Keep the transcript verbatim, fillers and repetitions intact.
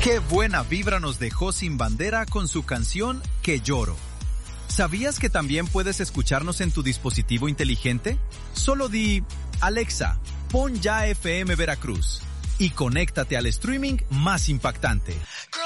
Qué buena vibra nos dejó Sin Bandera con su canción Que Lloro. ¿Sabías que también puedes escucharnos en tu dispositivo inteligente? Solo di, Alexa, pon ya F M Veracruz y conéctate al streaming más impactante.